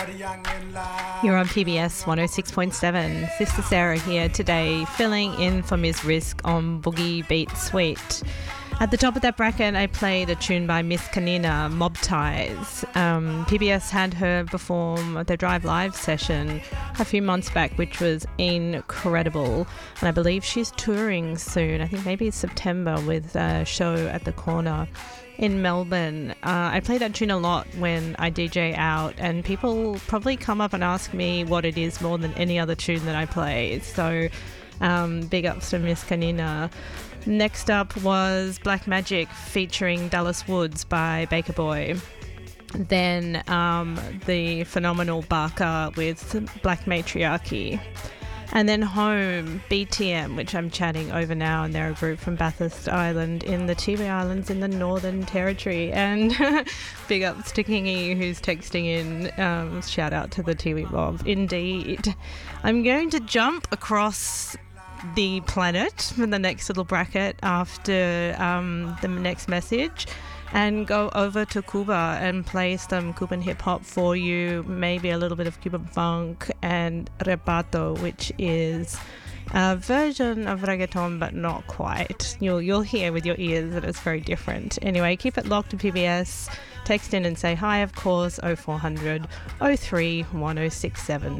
You're on PBS 106.7. Sister Sarah here today, filling in for Ms. Risk on Boogie Beat Suite. At the top of that bracket, I played a tune by Miss Kanina, Mob Ties. PBS had her perform the Drive Live session a few months back, which was incredible. And I believe she's touring soon. I think maybe it's September with a show at the Corner in Melbourne. I play that tune a lot when I DJ out, and people probably come up and ask me what it is more than any other tune that I play. So big ups to Miss Kanina. Next up was Black Magic featuring Dallas Woods by Baker Boy. Then the phenomenal Barker with Black Matriarchy. And then Home, BTM, which I'm chatting over now, and they're a group from Bathurst Island in the Tiwi Islands in the Northern Territory. And big ups to Kingy, who's texting in. Shout out to the Tiwi Mob. Indeed. I'm going to jump across the planet for the next little bracket after the next message and go over to Cuba and play some Cuban hip-hop for you, maybe a little bit of Cuban funk and repato, which is a version of reggaeton but not quite. You'll hear with your ears that it's very different. Anyway, keep it locked to PBS. Text in and say hi, of course, 0400 03 1067.